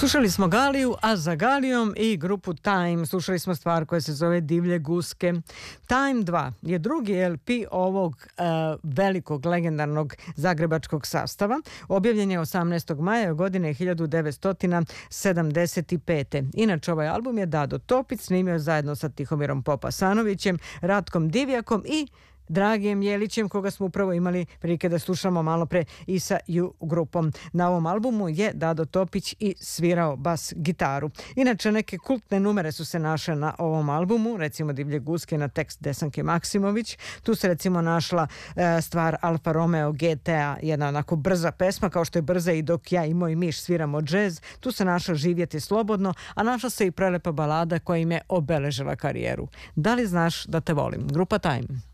Slušali smo Galiju, a za Galijom i grupu Time slušali smo stvar koja se zove Divlje guske. Time 2 je drugi LP ovog velikog legendarnog zagrebačkog sastava. Objavljen je 18. maja godine 1975. Inače, ovaj album je Dado Topić snimio zajedno sa Tihomirom Popasanovićem, Ratkom Divjakom i Dragijem Jelićem, koga smo upravo imali prilike da slušamo malo pre i sa U grupom. Na ovom albumu je Dado Topić i svirao bas gitaru. Inače, neke kultne numere su se našle na ovom albumu, recimo Divlje guske na tekst Desanke Maksimović. Tu se recimo našla stvar Alfa Romeo GTA, jedna onako brza pesma, kao što je brza i Dok ja i moj miš sviramo džez. Tu se našla Živjeti slobodno, a našla se i prelepa balada koja im je obeležila karijeru. Da li znaš da te volim? Grupa Time.